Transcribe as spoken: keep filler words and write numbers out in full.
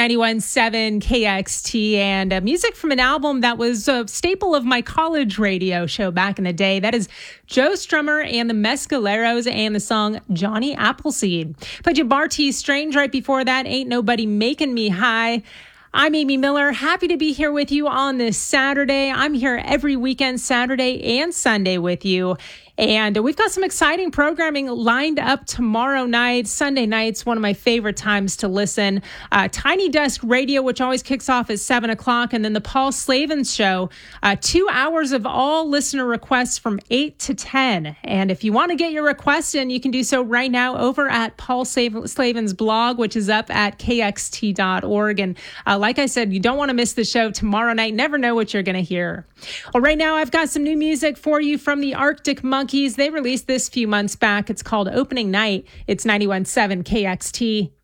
ninety-one point seven K X T, and uh, music from an album that was a staple of my college radio show back in the day. That is Joe Strummer and the Mescaleros and the song Johnny Appleseed. Played you Barty Strange right before that, Ain't Nobody Making Me High. I'm Amy Miller, happy to be here with you on this Saturday. I'm here every weekend, Saturday and Sunday with you. And we've got some exciting programming lined up tomorrow night. Sunday night's one of my favorite times to listen. Uh, Tiny Desk Radio, which always kicks off at seven o'clock. And then the Paul Slavens Show, uh, two hours of all listener requests from eight to ten. And if you want to get your request in, you can do so right now over at Paul Slavens' blog, which is up at K X T dot org. And uh, like I said, you don't want to miss the show tomorrow night. Never know what you're going to hear. Well, right now, I've got some new music for you from the Arctic Monkeys. They released this a few months back. It's called Opening Night. It's ninety-one point seven K X T.